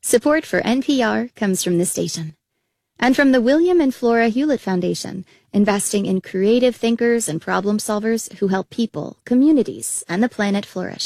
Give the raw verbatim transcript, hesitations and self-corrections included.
Support for N P R comes from this station and from the William and Flora Hewlett Foundation, investing in creative thinkers and problem solvers who help people, communities, and the planet flourish.